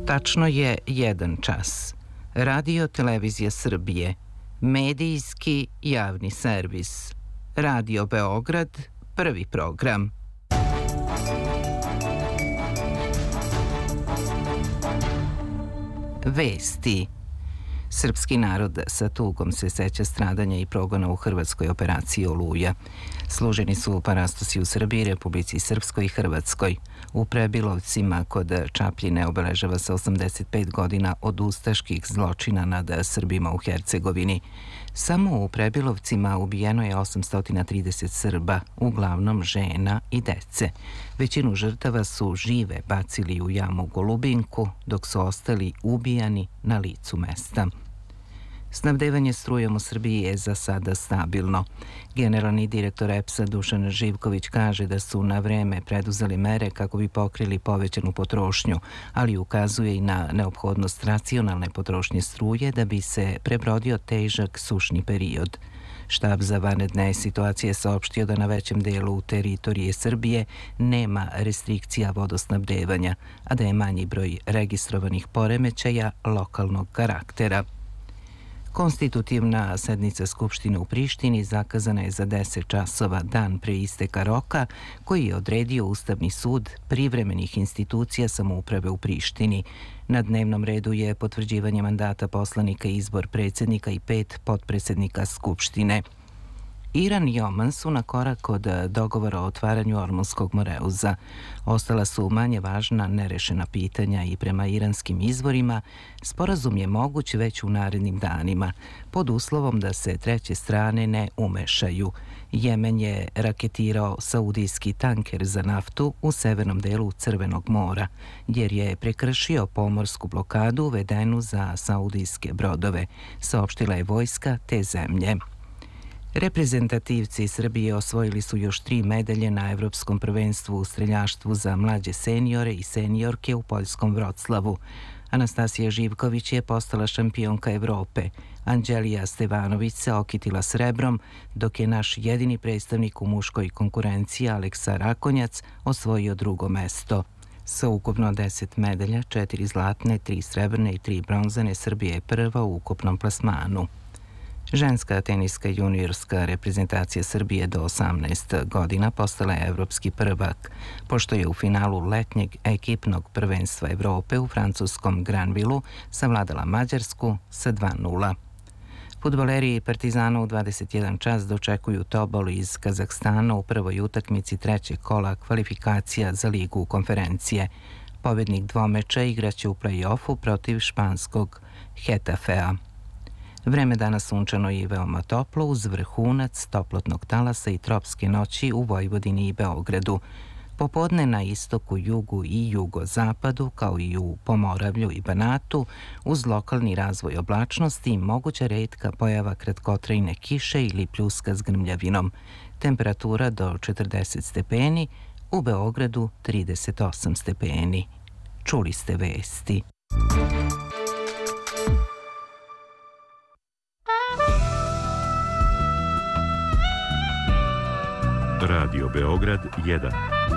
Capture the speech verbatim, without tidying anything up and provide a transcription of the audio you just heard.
Tačno je jedan čas. Radio Televizija Srbije, medijski javni servis. Radio Beograd, prvi program. Vesti. Srpski narod sa tugom se seća stradanja i progona u hrvatskoj operaciji Oluja. Služeni su parastosi u Srbiji, Republici Srpskoj i Hrvatskoj. U Prebilovcima kod Čapljine obeležava se osamdeset pet godina od ustaških zločina nad Srbima u Hercegovini. Samo u Prebilovcima ubijeno je osamsto trideset Srba, uglavnom žena i dece. Većinu žrtava su žive bacili u jamu Golubinku, dok su ostali ubijani na licu mesta. Snabdevanje strujom u Srbiji je za sada stabilno. Generalni direktor E P S-a Dušan Živković kaže da su na vreme preduzeli mere kako bi pokrili povećanu potrošnju, ali ukazuje i na neophodnost racionalne potrošnje struje da bi se prebrodio težak sušni period. Štab za vanredne situacije saopštio da na većem delu teritorije Srbije nema restrikcija vodosnabdevanja, a da je manji broj registrovanih poremećaja lokalnog karaktera. Konstitutivna sednica Skupštine u Prištini zakazana je za deset časova, dan pre isteka roka koji je odredio Ustavni sud privremenih institucija samouprave u Prištini. Na dnevnom redu je potvrđivanje mandata poslanika i izbor predsjednika i pet potpredsjednika Skupštine. Iran i Oman su na korak od dogovora o otvaranju Ormunskog moreuza. Ostala su manje važna nerešena pitanja i prema iranskim izvorima sporazum je moguć već u narednim danima, pod uslovom da se treće strane ne umešaju. Jemen je raketirao saudijski tanker za naftu u severnom delu Crvenog mora, jer je prekršio pomorsku blokadu uvedenu za saudijske brodove, saopštila je vojska te zemlje. Reprezentativci Srbije osvojili su još tri medalje na Evropskom prvenstvu u streljaštvu za mlađe seniore i seniorke u poljskom Vroclavu. Anastasija Živković je postala šampionka Evrope. Anđelija Stevanović se okitila srebrom, dok je naš jedini predstavnik u muškoj konkurenciji Aleksa Rakonjac osvojio drugo mesto. Sa ukupno deset medalja, četiri zlatne, tri srebrne i tri bronzane, Srbija je prva u ukupnom plasmanu. Ženska teniska juniorska reprezentacija Srbije do osamnaest godina postala je evropski prvak, pošto je u finalu letnjeg ekipnog prvenstva Evrope u francuskom Granvilu savladala Mađarsku sa dva nula. Fudbaleri Partizana u dvadeset jedan čas dočekuju Tobol iz Kazahstana u prvoj utakmici trećeg kola kvalifikacija za ligu konferencije. Pobednik dvomeča igraće u play-offu protiv španskog Hetafea. Vreme danas sunčano i veoma toplo uz vrhunac toplotnog talasa i tropske noći u Vojvodini i Beogradu. Popodne na istoku, jugu i jugozapadu, kao i u Pomoravlju i Banatu, uz lokalni razvoj oblačnosti i moguća retka pojava kratkotrajne kiše ili pljuska s grmljavinom. Temperatura do četrdeset stepeni, u Beogradu trideset osam stepeni. Čuli ste vesti. Radio Beograd jedan.